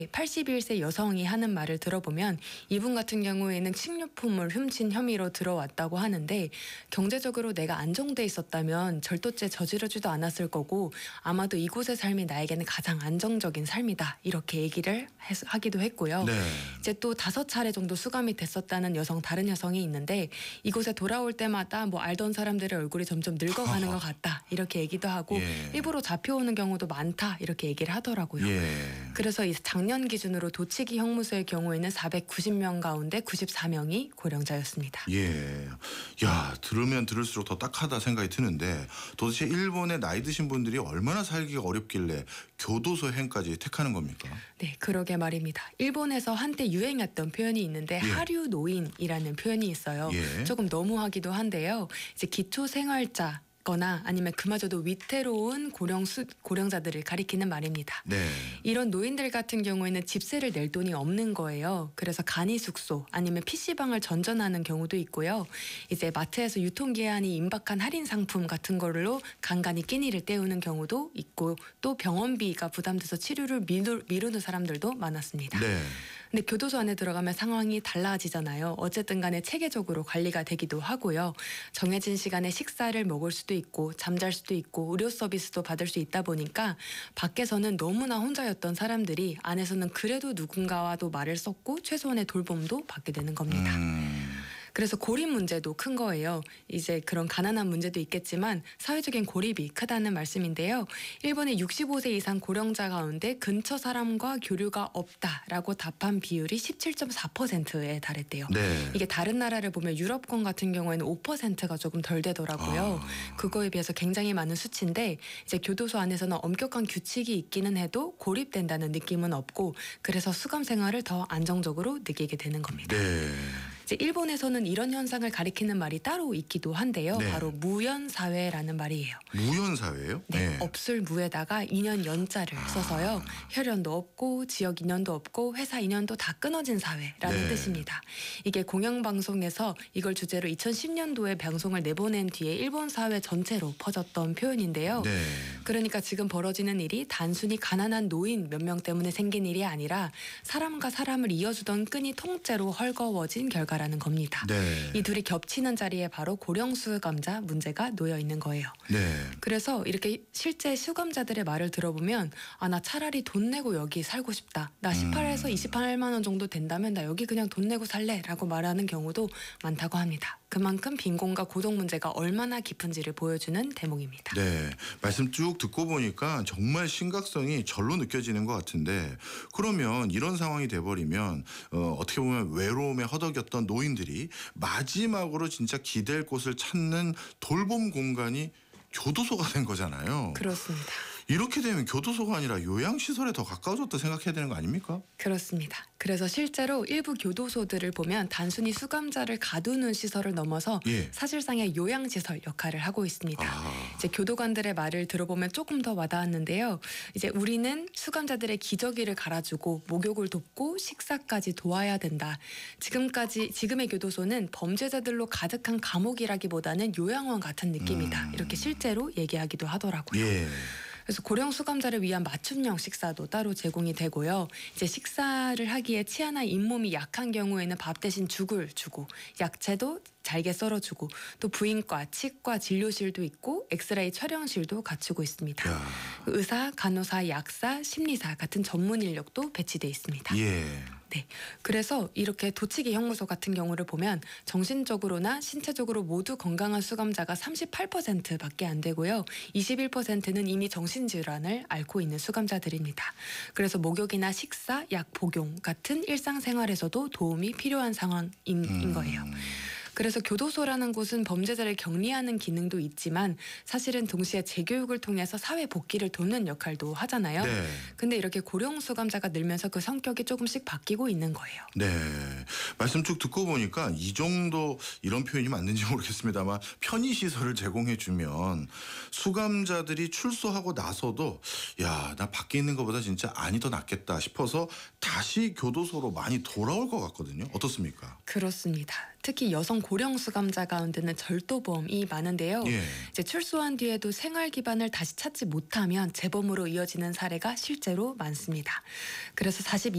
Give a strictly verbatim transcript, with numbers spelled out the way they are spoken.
팔십일 세 여성이 하는 말을 들어보면 이분 같은 경우에는 식료품을 훔친 혐의로 들어왔다고 하는데, 경제적으로 내가 안정돼 있었다면 절도죄 저지르지도 않았을 거고 아마도 이곳의 삶이 나에게는 가장 안정적인 삶이다, 이렇게 얘기를 해서, 하기도 했고요. 네. 이제 또 다섯 차례 정도 수감이 됐었다는 여성 다른 여성이 있는데, 이곳에 돌아올 때마다 뭐 알던 사람들의 얼굴이 점점 늙어가는 것 같다, 이렇게 얘기도 하고 예. 일부러 잡혀오는 경우도 많다, 이렇게 얘기를 하더라고요. 예. 그래서 이 작년 기준으로 도치기 형무소의 경우에는 사백구십 명 가운데 구십사 명이 고령자였습니다. 예. 야, 들으면 들을수록 더 딱하다 생각이 드는데, 도대체 일본의 나이 드신 분들이 얼마나 살기가 어렵길래 교도소 행까지 택하는 겁니까? 네, 그러게 말입니다. 일본에서 한때 유행했던 표현이 있는데 예. 하류 노인이라는 표현이 있어요. 예. 조금 너무하기도 한데요. 이제 기초 생활자 거나 아니면 그마저도 위태로운 고령 수, 고령자들을 가리키는 말입니다. 네. 이런 노인들 같은 경우에는 집세를 낼 돈이 없는 거예요. 그래서 간이 숙소 아니면 피시방을 전전하는 경우도 있고요. 이제 마트에서 유통기한이 임박한 할인 상품 같은 걸로 간간히 끼니를 때우는 경우도 있고, 또 병원비가 부담돼서 치료를 미루, 미루는 사람들도 많았습니다. 네. 근데 교도소 안에 들어가면 상황이 달라지잖아요. 어쨌든 간에 체계적으로 관리가 되기도 하고요. 정해진 시간에 식사를 먹을 수도 있고 잠잘 수도 있고 의료 서비스도 받을 수 있다 보니까 밖에서는 너무나 혼자였던 사람들이 안에서는 그래도 누군가와도 말을 섞고 최소한의 돌봄도 받게 되는 겁니다. 음. 그래서 고립 문제도 큰 거예요. 이제 그런 가난한 문제도 있겠지만 사회적인 고립이 크다는 말씀인데요. 일본의 육십오 세 이상 고령자 가운데 근처 사람과 교류가 없다라고 답한 비율이 십칠 점 사 퍼센트에 달했대요. 네. 이게 다른 나라를 보면 유럽권 같은 경우에는 오 퍼센트가 조금 덜 되더라고요. 아. 그거에 비해서 굉장히 많은 수치인데, 이제 교도소 안에서는 엄격한 규칙이 있기는 해도 고립된다는 느낌은 없고, 그래서 수감 생활을 더 안정적으로 느끼게 되는 겁니다. 네. 이제 일본에서는 이런 현상을 가리키는 말이 따로 있기도 한데요. 네. 바로 무연사회라는 말이에요. 무연사회예요? 네, 없을 무에다가 인연 연자를 아. 써서요. 혈연도 없고 지역 인연도 없고 회사 인연도 다 끊어진 사회라는 네. 뜻입니다. 이게 공영방송에서 이걸 주제로 이천십 년도에 방송을 내보낸 뒤에 일본 사회 전체로 퍼졌던 표현인데요. 네. 그러니까 지금 벌어지는 일이 단순히 가난한 노인 몇 명 때문에 생긴 일이 아니라 사람과 사람을 이어주던 끈이 통째로 헐거워진 결과라는 겁니다. 네. 이 둘이 겹치는 자리에 바로 고령 수감자 문제가 놓여 있는 거예요. 네. 그래서 이렇게 실제 수감자들의 말을 들어보면, 아, 나 차라리 돈 내고 여기 살고 싶다. 나 십팔에서 음. 이십팔만 원 정도 된다면 나 여기 그냥 돈 내고 살래 라고 말하는 경우도 많다고 합니다. 그만큼 빈곤과 고독 문제가 얼마나 깊은지를 보여주는 대목입니다. 네. 말씀 쭉 듣고 보니까 정말 심각성이 절로 느껴지는 것 같은데, 그러면 이런 상황이 돼버리면 어, 어떻게 보면 외로움에 허덕였던 노인들이 마지막으로 진짜 기댈 곳을 찾는 돌봄 공간이 교도소가 된 거잖아요. 그렇습니다. 이렇게 되면 교도소가 아니라 요양시설에 더 가까워졌다 생각해야 되는 거 아닙니까? 그렇습니다. 그래서 실제로 일부 교도소들을 보면 단순히 수감자를 가두는 시설을 넘어서 예. 사실상의 요양시설 역할을 하고 있습니다. 아. 이제 교도관들의 말을 들어보면 조금 더 와닿았는데요. 이제 우리는 수감자들의 기저귀를 갈아주고 목욕을 돕고 식사까지 도와야 된다. 지금까지 지금의 교도소는 범죄자들로 가득한 감옥이라기보다는 요양원 같은 느낌이다. 음. 이렇게 실제로 얘기하기도 하더라고요. 예. 그래서 고령 수감자를 위한 맞춤형 식사도 따로 제공이 되고요. 이제 식사를 하기에 치아나 잇몸이 약한 경우에는 밥 대신 죽을 주고, 야채도 잘게 썰어주고, 또 부인과, 치과 진료실도 있고 엑스레이 촬영실도 갖추고 있습니다. 야. 의사, 간호사, 약사, 심리사 같은 전문 인력도 배치돼 있습니다. 예. 네, 그래서 이렇게 도치기 형무소 같은 경우를 보면 정신적으로나 신체적으로 모두 건강한 수감자가 삼십팔 퍼센트밖에 안 되고요. 이십일 퍼센트는 이미 정신질환을 앓고 있는 수감자들입니다. 그래서 목욕이나 식사, 약 복용 같은 일상생활에서도 도움이 필요한 상황인 음. 거예요. 그래서 교도소라는 곳은 범죄자를 격리하는 기능도 있지만 사실은 동시에 재교육을 통해서 사회 복귀를 돕는 역할도 하잖아요. 네. 근데 이렇게 고령 수감자가 늘면서 그 성격이 조금씩 바뀌고 있는 거예요. 네. 말씀 쭉 듣고 보니까 이 정도, 이런 표현이 맞는지 모르겠습니다만, 편의시설을 제공해주면 수감자들이 출소하고 나서도 야, 나 밖에 있는 것보다 진짜 안이 더 낫겠다 싶어서 다시 교도소로 많이 돌아올 것 같거든요. 어떻습니까? 그렇습니다. 특히 여성 고령 수감자 가운데는 절도범이 많은데요. 예. 이제 출소한 뒤에도 생활 기반을 다시 찾지 못하면 재범으로 이어지는 사례가 실제로 많습니다. 그래서